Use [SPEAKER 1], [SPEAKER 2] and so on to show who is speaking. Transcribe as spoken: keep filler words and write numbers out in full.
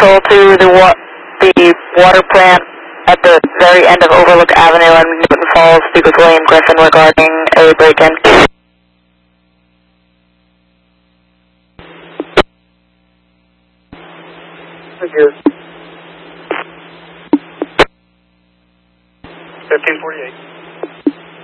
[SPEAKER 1] Patrol to the, wa the water plant at the very end of Overlook Avenue in Newton Falls. Speak with William Griffin regarding a break-in.
[SPEAKER 2] Thank you. fifteen forty-eight.